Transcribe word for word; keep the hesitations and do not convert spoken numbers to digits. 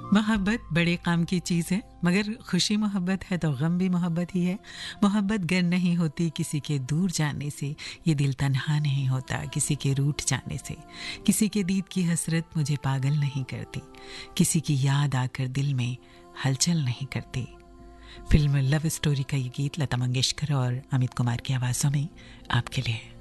मोहब्बत बड़े काम की चीज़ है, मगर खुशी मोहब्बत है तो गम भी मोहब्बत ही है। मोहब्बत गर नहीं होती किसी के दूर जाने से, ये दिल तन्हा नहीं होता किसी के रूठ जाने से। किसी के दीद की हसरत मुझे पागल नहीं करती, किसी की याद आकर दिल में हलचल नहीं करती। फिल्म लव स्टोरी का ये गीत लता मंगेशकर और अमित कुमार की आवाज़ों में आपके लिए।